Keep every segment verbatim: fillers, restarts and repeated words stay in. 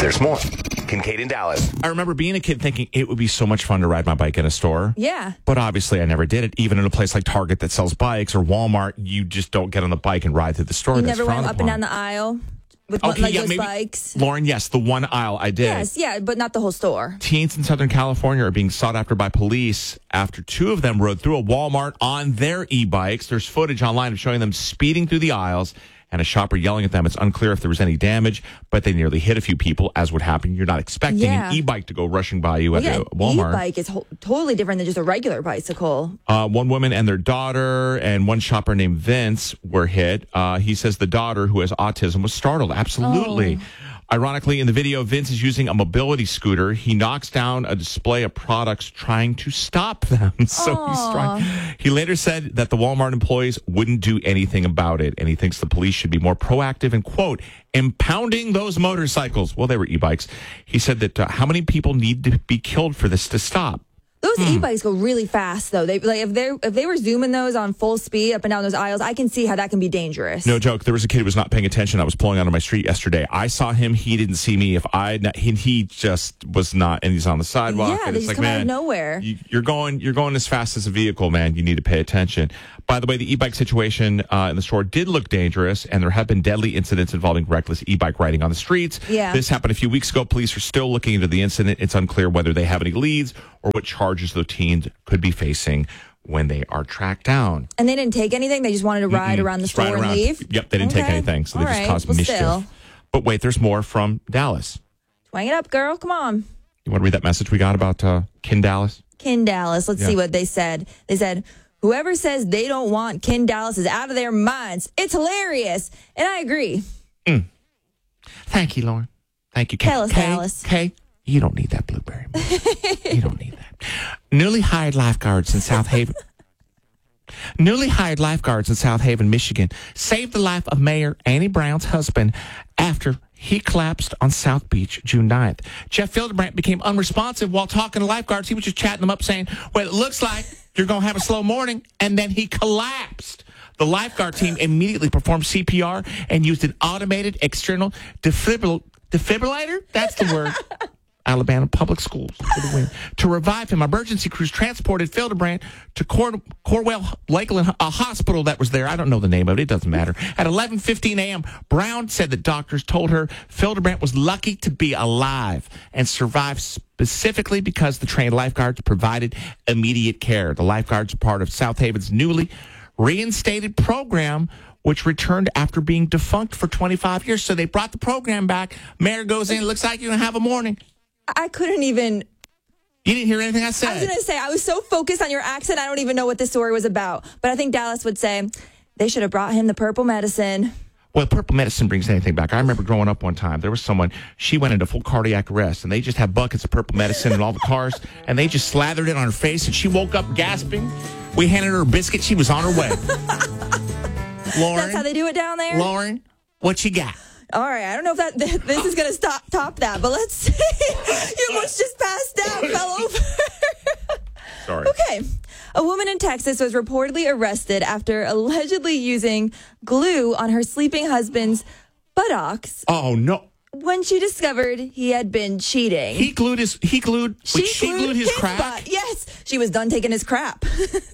There's more. Kincaid in Dallas. I remember being a kid thinking it would be so much fun to ride my bike in a store. Yeah. But obviously I never did it. Even in a place like Target that sells bikes or Walmart, you just don't get on the bike and ride through the store. You That's never went frowned up upon. and down the aisle with Okay, like yeah, those maybe, bikes? Lauren, yes, the one aisle I did. Yes, yeah, but not the whole store. Teens in Southern California are being sought after by police after two of them rode through a Walmart on their e-bikes. There's footage online of showing them speeding through the aisles and a shopper yelling at them. It's unclear if there was any damage, but they nearly hit a few people, as would happen. You're not expecting Yeah. an e-bike to go rushing by you Well, at yeah, a Walmart. an e-bike is ho- totally different than just a regular bicycle. Uh, one woman and their daughter and one shopper named Vince were hit. Uh, he says the daughter, who has autism, was startled. Absolutely. Oh. Ironically, in the video, Vince is using a mobility scooter. He knocks down a display of products trying to stop them. So Aw. he's trying. He later said that the Walmart employees wouldn't do anything about it. And he thinks the police should be more proactive and, quote, impounding those motorcycles. Well, they were e-bikes. He said that uh, how many people need to be killed for this to stop? Those Hmm. e-bikes go really fast, though. They like if they if they were zooming those on full speed up and down those aisles, I can see how that can be dangerous. No joke. There was a kid who was not paying attention. I was pulling onto my street yesterday. I saw him. He didn't see me. If I, he, he just was not, and he's on the sidewalk. Yeah, and they it's just like, come out man, of nowhere. You, you're going, you're going as fast as a vehicle, man. You need to pay attention. By the way, the e-bike situation uh, in the store did look dangerous, and there have been deadly incidents involving reckless e-bike riding on the streets. Yeah. This happened a few weeks ago. Police are still looking into the incident. It's unclear whether they have any leads or what charges the teens could be facing when they are tracked down. And they didn't take anything. They just wanted to ride Mm-mm. around the Just store ride and around. leave. Yep, they didn't take Okay. anything, so they All just right. caused Well, mischief. still. But wait, there's more from Dallas. Twang it up, girl. Come on. You want to read that message we got about uh, Kin Dallas? Kin Dallas. Let's Yeah. see what they said. They said, whoever says they don't want Kin Dallas is out of their minds. It's hilarious. And I agree. Mm. Thank you, Lauren. Thank you, Kay. Tell us, Kay, Dallas. Kay, you don't need that blueberry. You don't need that. Newly hired lifeguards in South Haven. Newly hired lifeguards in South Haven, Michigan, saved the life of Mayor Annie Brown's husband after he collapsed on South Beach June ninth. Jeff Fildebrandt became unresponsive while talking to lifeguards. He was just chatting them up saying, well, it looks like you're going to have a slow morning. And then he collapsed. The lifeguard team immediately performed C P R and used an automated external defibril- defibrillator. That's the word. Alabama Public Schools for the win. To revive him, emergency crews transported Fildebrandt to Cor- Corwell Lakeland, a hospital that was there. I don't know the name of it. It doesn't matter. At eleven fifteen a.m., Brown said that doctors told her Fildebrandt was lucky to be alive and survived specifically because the trained lifeguards provided immediate care. The lifeguards are part of South Haven's newly reinstated program, which returned after being defunct for twenty-five years. So they brought the program back. Mayor goes in, looks like you're going to have a morning. I couldn't even. You didn't hear anything I said. I was going to say, I was so focused on your accent, I don't even know what this story was about. But I think Dallas would say, they should have brought him the purple medicine. Well, purple medicine brings anything back. I remember growing up one time, there was someone, she went into full cardiac arrest, and they just had buckets of purple medicine in all the cars, and they just slathered it on her face, and she woke up gasping. We handed her a biscuit. She was on her way. Lauren. That's how they do it down there? Lauren, what you got? All right, I don't know if that th- this is going to stop top that, but let's see. You almost just passed out, fell over. Sorry. Okay. A woman in Texas was reportedly arrested after allegedly using glue on her sleeping husband's buttocks Oh, no. when she discovered he had been cheating. He glued his, he glued, she, wait, she glued his crack? butt. Yes, she was done taking his crap.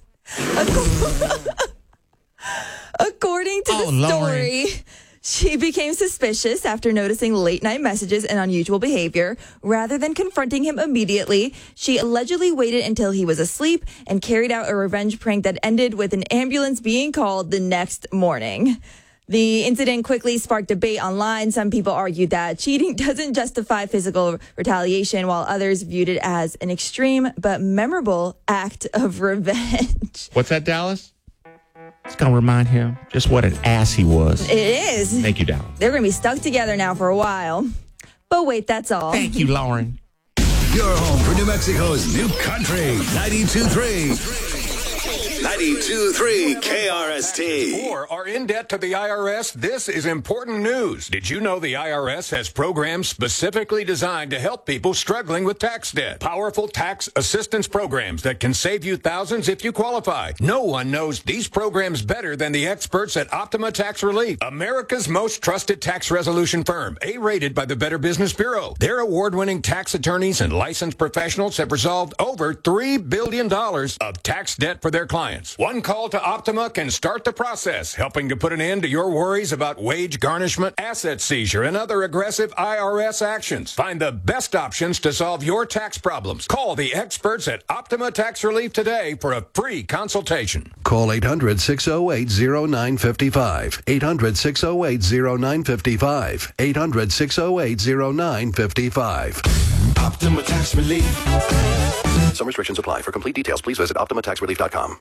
According to Oh, the Lauren. story, she became suspicious after noticing late night messages and unusual behavior. Rather than confronting him immediately, she allegedly waited until he was asleep and carried out a revenge prank that ended with an ambulance being called the next morning. The incident quickly sparked debate online. Some people argued that cheating doesn't justify physical retaliation, while others viewed it as an extreme but memorable act of revenge. What's that, Dallas? It's going to remind him just what an ass he was. It is. Thank you, Dallas. They're going to be stuck together now for a while. But wait, that's all. Thank you, Lauren. Your home for New Mexico's new country. ninety-two point three. ninety-two point three K R S T. Or are in debt to the I R S? This is important news. Did you know the I R S has programs specifically designed to help people struggling with tax debt? Powerful tax assistance programs that can save you thousands if you qualify. No one knows these programs better than the experts at Optima Tax Relief, America's most trusted tax resolution firm, A-rated by the Better Business Bureau. Their award-winning tax attorneys and licensed professionals have resolved over three billion dollars of tax debt for their clients. One call to Optima can start the process, helping to put an end to your worries about wage garnishment, asset seizure, and other aggressive I R S actions. Find the best options to solve your tax problems. Call the experts at Optima Tax Relief today for a free consultation. Call eight hundred, six oh eight, oh nine five five. eight hundred, six oh eight, oh nine five five. eight hundred, six oh eight, oh nine five five. Optima Tax Relief. Some restrictions apply. For complete details, please visit optima tax relief dot com.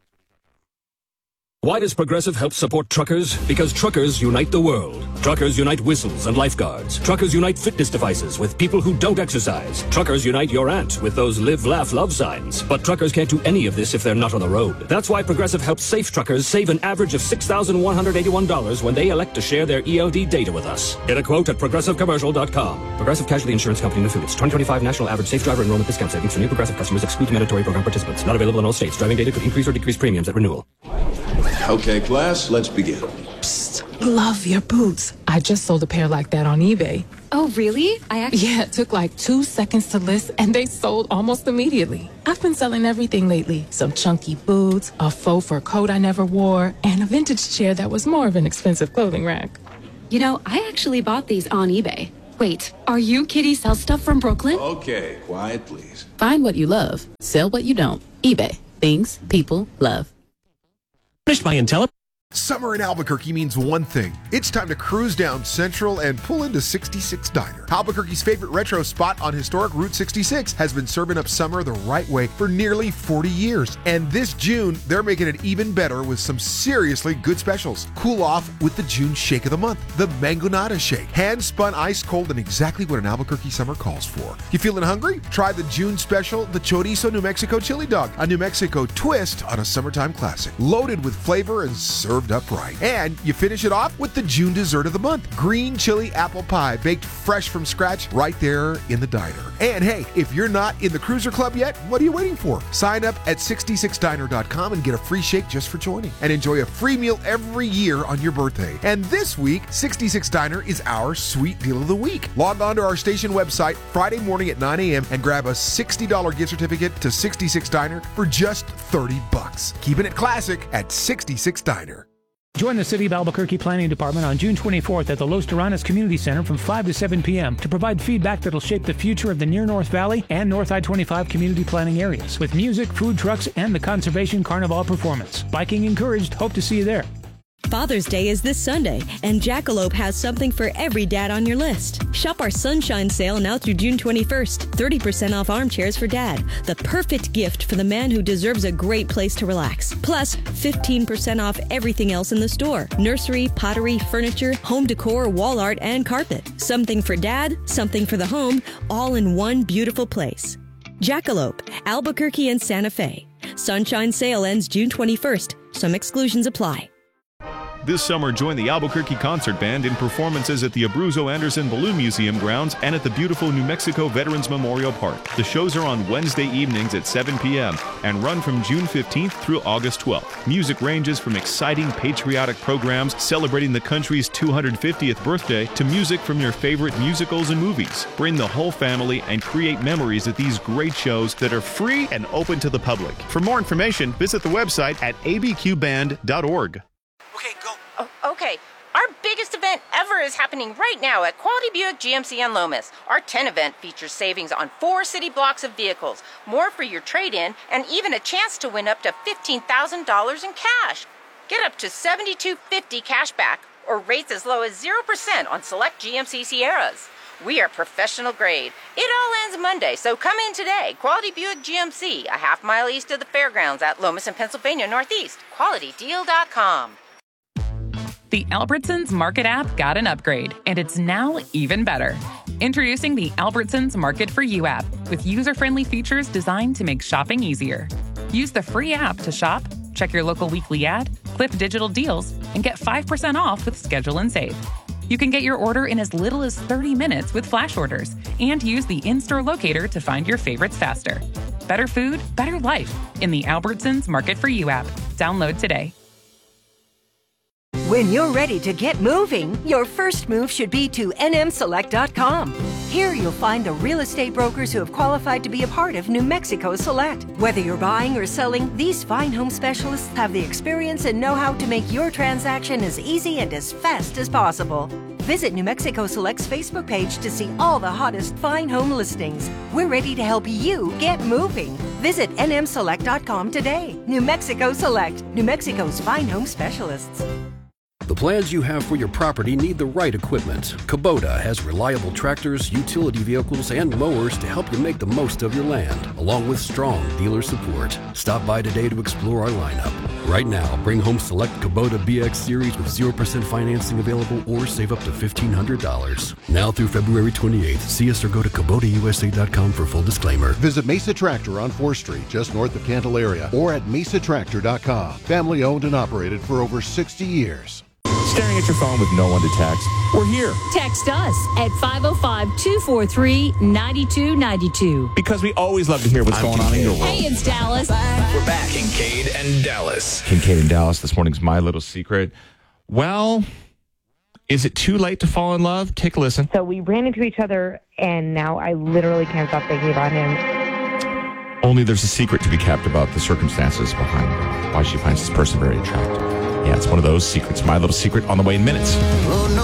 Why does Progressive help support truckers? Because truckers unite the world. Truckers unite whistles and lifeguards. Truckers unite fitness devices with people who don't exercise. Truckers unite your aunt with those live, laugh, love signs. But truckers can't do any of this if they're not on the road. That's why Progressive helps safe truckers save an average of six thousand one hundred eighty-one dollars when they elect to share their E L D data with us. Get a quote at progressive commercial dot com. Progressive Casualty Insurance Company and Affiliates. twenty twenty-five National Average Safe Driver Enrollment Discount Savings for new Progressive customers excludes mandatory program participants. Not available in all states. Driving data could increase or decrease premiums at renewal. Okay, class, let's begin. Psst, love your boots. I just sold a pair like that on eBay. Oh, really? I actually... Yeah, it took like two seconds to list, and they sold almost immediately. I've been selling everything lately. Some chunky boots, a faux fur coat I never wore, and a vintage chair that was more of an expensive clothing rack. You know, I actually bought these on eBay. Wait, are you Kitty Sell Stuff from Brooklyn? Okay, quiet, please. Find what you love. Sell what you don't. eBay. Things people love. Finished my intelligence. Summer in Albuquerque means one thing. It's time to cruise down Central and pull into sixty-six Diner. Albuquerque's favorite retro spot on historic Route sixty-six has been serving up summer the right way for nearly forty years. And this June, they're making it even better with some seriously good specials. Cool off with the June Shake of the Month, the Mangonada Shake. Hand-spun ice cold and exactly what an Albuquerque summer calls for. You feeling hungry? Try the June special, the Chorizo New Mexico Chili Dog, a New Mexico twist on a summertime classic. Loaded with flavor and served up right. And you finish it off with the June dessert of the month, green chili apple pie, baked fresh from scratch right there in the diner. And hey, if you're not in the Cruiser Club yet, what are you waiting for? Sign up at sixty-six diner dot com and get a free shake just for joining. And enjoy a free meal every year on your birthday. And this week, sixty-six Diner is our sweet deal of the week. Log on to our station website Friday morning at nine a.m. and grab a sixty dollars gift certificate to sixty-six Diner for just thirty bucks. Keeping it classic at sixty-six Diner. Join the City of Albuquerque Planning Department on June twenty-fourth at the Los Terranas Community Center from five to seven p.m. to provide feedback that'll shape the future of the Near North Valley and North I twenty-five community planning areas with music, food trucks, and the Conservation Carnival performance. Biking encouraged. Hope to see you there. Father's Day is this Sunday, and Jackalope has something for every dad on your list. Shop our Sunshine Sale now through June twenty-first. thirty percent off armchairs for dad. The perfect gift for the man who deserves a great place to relax. Plus, fifteen percent off everything else in the store. Nursery, pottery, furniture, home decor, wall art, and carpet. Something for dad, something for the home, all in one beautiful place. Jackalope, Albuquerque and Santa Fe. Sunshine Sale ends June twenty-first. Some exclusions apply. This summer, join the Albuquerque Concert Band in performances at the Abruzzo Anderson Balloon Museum grounds and at the beautiful New Mexico Veterans Memorial Park. The shows are on Wednesday evenings at seven p.m. and run from June fifteenth through August twelfth. Music ranges from exciting patriotic programs celebrating the country's two hundred fiftieth birthday to music from your favorite musicals and movies. Bring the whole family and create memories at these great shows that are free and open to the public. For more information, visit the website at a b q band dot org. Oh, okay, our biggest event ever is happening right now at Quality Buick G M C on Lomas. Our ten event features savings on four city blocks of vehicles, more for your trade-in, and even a chance to win up to fifteen thousand dollars in cash. Get up to seventy-two fifty cash back or rates as low as zero percent on select G M C Sierras. We are professional grade. It all ends Monday, so come in today. Quality Buick G M C, a half mile east of the fairgrounds at Lomas and Pennsylvania Northeast. quality deal dot com. The Albertsons Market app got an upgrade, and it's now even better. Introducing the Albertsons Market for You app with user-friendly features designed to make shopping easier. Use the free app to shop, Check your local weekly ad, clip digital deals, and get five percent off with Schedule and Save. You can get your order in as little as thirty minutes with flash orders and use the in-store locator to find your favorites faster. Better food, better life in the Albertsons Market for You app. Download today. When you're ready to get moving, your first move should be to N M Select dot com. Here you'll find the real estate brokers who have qualified to be a part of New Mexico Select. Whether you're buying or selling, these fine home specialists have the experience and know-how to make your transaction as easy and as fast as possible. Visit New Mexico Select's Facebook page to see all the hottest fine home listings. We're ready to help you get moving. Visit N M Select dot com today. New Mexico Select, New Mexico's fine home specialists. The plans you have for your property need the right equipment. Kubota has reliable tractors, utility vehicles, and mowers to help you make the most of your land, along with strong dealer support. Stop by today to explore our lineup. Right now, bring home select Kubota B X Series with zero percent financing available or save up to fifteen hundred dollars. Now through February twenty-eighth, see us or go to Kubota U S A dot com for full disclaimer. Visit Mesa Tractor on fourth Street, just north of Candelaria, or at Mesa Tractor dot com. Family owned and operated for over sixty years. Staring at your phone with no one to text? We're here. Text us at five oh five, two four three, nine two nine two. Because we always love to hear what's I'm going on in your world. Hey, it's Dallas. We're back. Kincaid and Dallas. Kincaid and Dallas, this morning's My Little Secret. Well, is it too late to fall in love? Take a listen. So we ran into each other, and now I literally can't stop thinking about him. Only there's a secret to be kept about the circumstances behind why she finds this person very attractive. Yeah, it's one of those secrets. My Little Secret on the way in minutes. Oh, no.